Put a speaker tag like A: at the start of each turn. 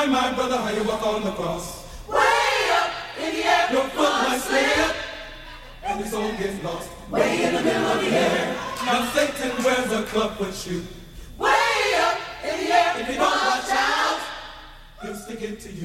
A: my brother, how you walk on the cross.
B: Way up in the air,
A: Your foot might slip, and your soul gets lost. Way in the middle of the air. Now Satan wears a clubfoot shoe.
B: way up in the air.
A: If you don't watch out, he'll stick it to you.